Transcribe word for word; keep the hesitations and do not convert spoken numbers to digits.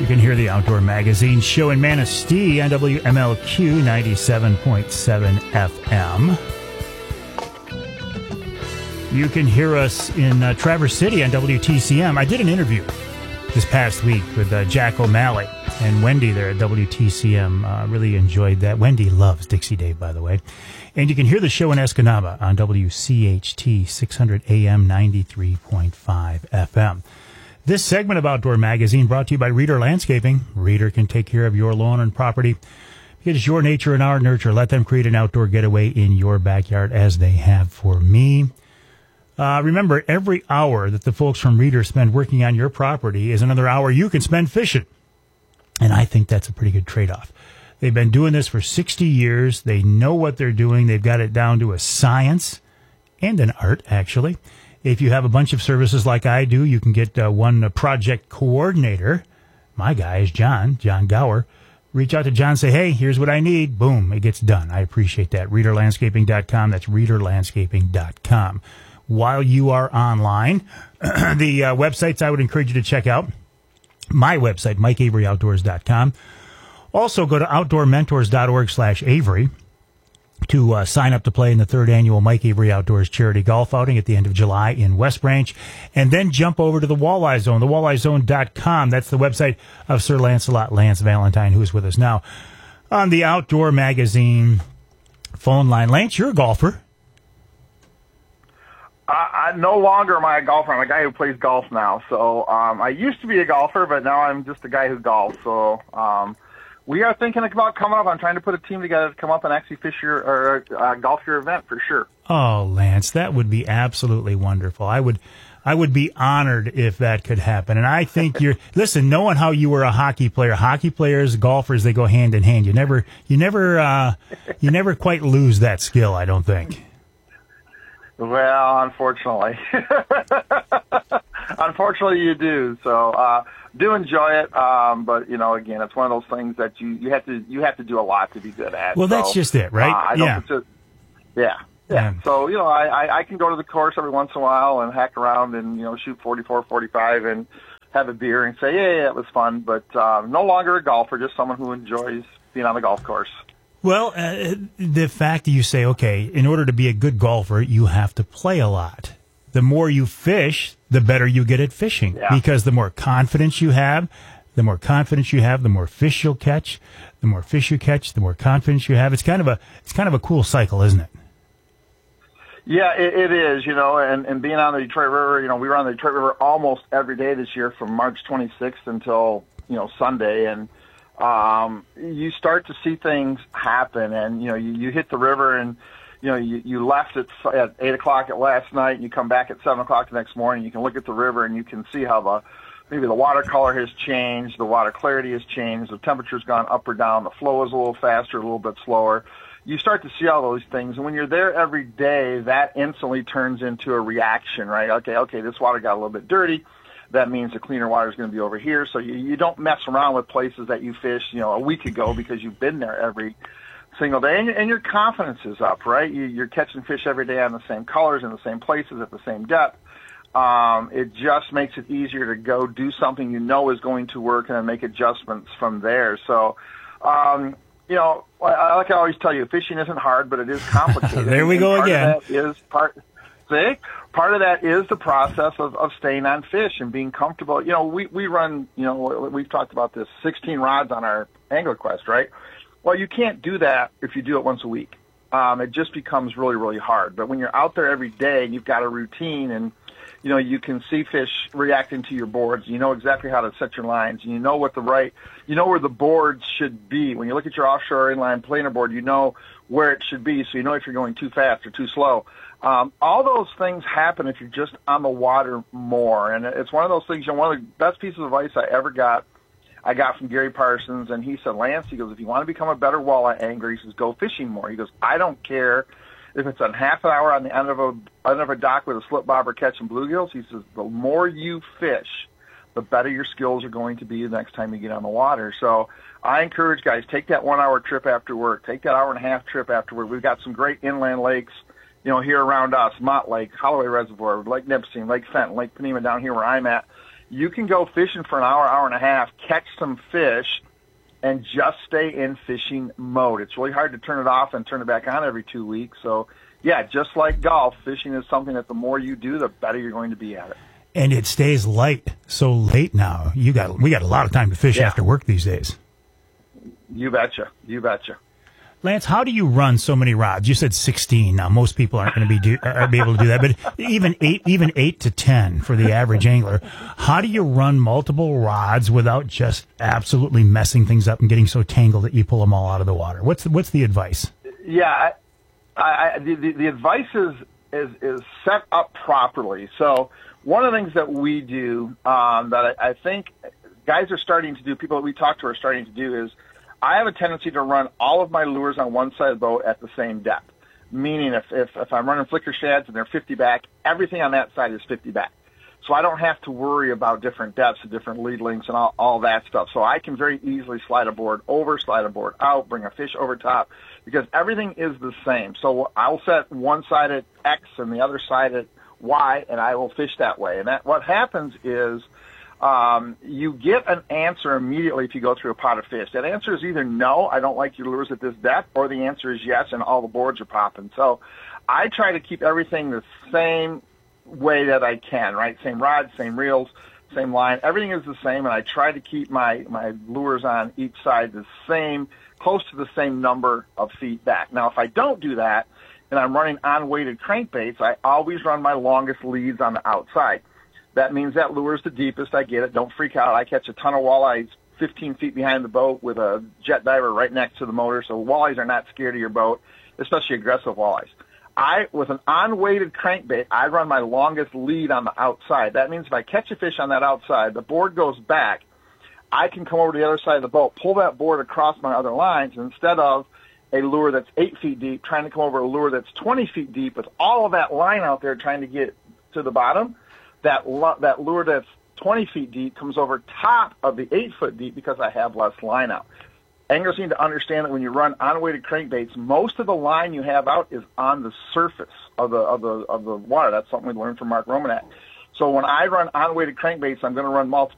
You can hear the Outdoor Magazine show in Manistee on W M L Q ninety-seven point seven F M. You can hear us in uh, Traverse City on W T C M. I did an interview this past week with uh, Jack O'Malley and Wendy there at W T C M. Uh, really enjoyed that. Wendy loves Dixie Dave, by the way. And you can hear the show in Escanaba on W C H T six hundred A M ninety-three point five F M. This segment of Outdoor Magazine brought to you by Reader Landscaping. Reader can take care of your lawn and property. It's your nature and our nurture. Let them create an outdoor getaway in your backyard as they have for me. Uh, remember, every hour that the folks from Reader spend working on your property is another hour you can spend fishing. And I think that's a pretty good trade-off. They've been doing this for sixty years. They know what they're doing. They've got it down to a science and an art, actually. If you have a bunch of services like I do, you can get uh, one uh, project coordinator. My guy is John, John Gower. Reach out to John, say, hey, here's what I need. Boom, it gets done. I appreciate that. reader landscaping dot com. That's reader landscaping dot com. While you are online, the uh, websites I would encourage you to check out. My website, mike avery outdoors dot com. Also, go to outdoor mentors dot org slash Avery to uh, sign up to play in the third annual Mike Avery Outdoors Charity Golf Outing at the end of July in West Branch. And then jump over to the Walleye Zone, the walleye zone dot com. That's the website of Sir Lancelot Lance Valentine, who is with us now on the Outdoor Magazine phone line. Lance, you're a golfer. I, I no longer am I a golfer. I'm a guy who plays golf now. So um, I used to be a golfer, but now I'm just a guy who golfs. So um, we are thinking about coming up. I'm trying to put a team together to come up and actually fish your or uh, golf your event for sure. Oh, Lance, that would be absolutely wonderful. I would, I would be honored if that could happen. And I think you're listen. Knowing how you were a hockey player, hockey players, golfers, they go hand in hand. You never, you never, uh, you never quite lose that skill. I don't think. Well, unfortunately, unfortunately you do. So, uh, do enjoy it. Um, but you know, again, it's one of those things that you, you have to, you have to do a lot to be good at. Well, so, that's just it, right? Uh, I yeah. Don't, yeah. Yeah. Yeah. So, you know, I, I, I can go to the course every once in a while and hack around and, you know, shoot forty-four, forty-five and have a beer and say, yeah, yeah, it was fun. But, uh, no longer a golfer, just someone who enjoys being on the golf course. Well, uh, the fact that you say, okay, in order to be a good golfer, you have to play a lot. The more you fish, the better you get at fishing. Yeah. Because the more confidence you have, the more confidence you have, the more fish you'll catch. The more fish you catch, the more confidence you have. It's kind of a, it's kind of a cool cycle, isn't it? Yeah, it, it is, you know, and, and being on the Detroit River, you know, we were on the Detroit River almost every day this year from March twenty-sixth until, you know, Sunday. And, um, you start to see things happen and, you know, you, you hit the river and, you know, you, you left at, at eight o'clock at last night and you come back at seven o'clock the next morning. You can look at the river and you can see how the, maybe the water color has changed, the water clarity has changed, the temperature's gone up or down, the flow is a little faster, a little bit slower. You start to see all those things, and when you're there every day, that instantly turns into a reaction, right? Okay, okay, this water got a little bit dirty. That means the cleaner water is going to be over here. So you, you don't mess around with places that you fished, you know, a week ago because you've been there every single day, and, and your confidence is up, right? You, you're catching fish every day on the same colors in the same places at the same depth. Um, it just makes it easier to go do something you know is going to work and then make adjustments from there. So, um, you know, like I always tell you, fishing isn't hard, but it is complicated. There we go part again. Of that is part, see, part of that is the process of, of staying on fish and being comfortable. You know, we, we run, you know, we've talked about this, sixteen rods on our AnglerQuest, right? Well, you can't do that if you do it once a week. Um, it just becomes really, really hard. But when you're out there every day and you've got a routine and, you know, you can see fish reacting to your boards. You know exactly how to set your lines. And you know what the right, you know where the boards should be. When you look at your offshore inline planer board, you know where it should be. So you know if you're going too fast or too slow. Um, all those things happen if you're just on the water more. And it's one of those things, you know, one of the best pieces of advice I ever got, I got from Gary Parsons. And he said, Lance, he goes, if you want to become a better walleye angler, he says, go fishing more. He goes, I don't care if it's on half an hour on the end of a end of a dock with a slip bobber catching bluegills. He says, the more you fish, the better your skills are going to be the next time you get on the water. So I encourage guys, take that one-hour trip after work. Take that hour and a half trip after work. We've got some great inland lakes, you know, here around us, Mott Lake, Holloway Reservoir, Lake Nipissing, Lake Fenton, Lake Panema down here where I'm at. you can go fishing for an hour, hour and a half, catch some fish, and just stay in fishing mode. It's really hard to turn it off and turn it back on every two weeks. So, yeah, just like golf, fishing is something that the more you do, the better you're going to be at it. And it stays light so late now. You got we got a lot of time to fish yeah. after work these days. You betcha. You betcha. Lance, how do you run so many rods? You said sixteen. Now most people aren't going to be do, uh, be able to do that, but even eight, even eight to ten for the average angler. How do you run multiple rods without just absolutely messing things up and getting so tangled that you pull them all out of the water? What's the, what's the advice? Yeah, I, I, the, the the advice is, is is set up properly. So one of the things that we do um, that I, I think guys are starting to do, people that we talk to are starting to do is, I have a tendency to run all of my lures on one side of the boat at the same depth. Meaning if, if, if I'm running flicker shads and they're fifty back, everything on that side is fifty back. So I don't have to worry about different depths and different lead lengths and all, all that stuff. So I can very easily slide a board over, slide a board out, bring a fish over top, because everything is the same. So I'll set one side at X and the other side at Y, and I will fish that way. And that what happens is, Um, you get an answer immediately if you go through a pot of fish. That answer is either no, I don't like your lures at this depth, or the answer is yes, and all the boards are popping. So I try to keep everything the same way that I can, right? Same rod, same reels, same line. Everything is the same, and I try to keep my, my lures on each side the same, close to the same number of feet back. Now, if I don't do that, and I'm running on-weighted crankbaits, I always run my longest leads on the outside. That means that lure is the deepest. I get it. Don't freak out. I catch a ton of walleyes fifteen feet behind the boat with a jet diver right next to the motor, so walleyes are not scared of your boat, especially aggressive walleyes. I, with an on-weighted crankbait, I run my longest lead on the outside. That means if I catch a fish on that outside, the board goes back, I can come over to the other side of the boat, pull that board across my other lines, and instead of a lure that's eight feet deep, trying to come over a lure that's twenty feet deep with all of that line out there trying to get to the bottom, that that lure that's twenty feet deep comes over top of the eight foot deep because I have less line out. Anglers need to understand that when you run on-weighted crankbaits, most of the line you have out is on the surface of the of the of the water. That's something we learned from Mark Romanek. So when I run on-weighted crankbaits, I'm going to run multiple